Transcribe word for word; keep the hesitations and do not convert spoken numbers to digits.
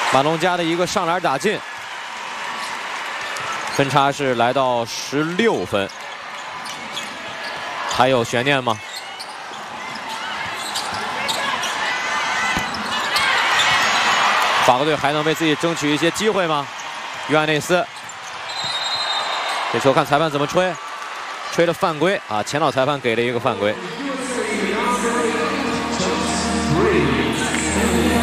马龙加的一个上篮打进，分差是来到十六分。还有悬念吗？法国队还能为自己争取一些机会吗？约翰内斯，这球看裁判怎么吹，吹了犯规啊！前导裁判给了一个犯规。